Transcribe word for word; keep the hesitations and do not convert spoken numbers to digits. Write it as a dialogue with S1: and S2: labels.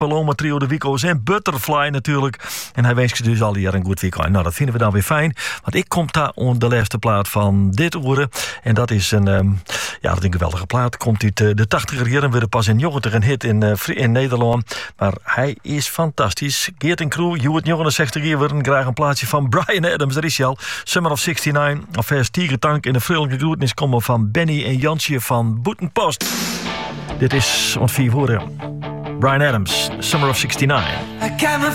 S1: Paloma Trio de Wico's en Butterfly natuurlijk. En hij wenst je dus al hier een goed weekend. Nou, dat vinden we dan weer fijn. Want ik kom daar onder de laatste plaat van dit oren. En dat is een, um, ja, dat is een geweldige plaat. Komt uit uh, de tachtiger jaren. Weer pas in negentig een hit in, uh, in Nederland. Maar hij is fantastisch. Geert en Crew, je wordt negenenzestig jaar weer graag een plaatsje van Bryan Adams. Dat is hij al. Summer of zestignegentig. Of vers Tiegertank in de frille groetnis komen van Benny en Jansje van Boetenpost. Dit is, want vier woorden. Bryan Adams, Summer of zestignegentig.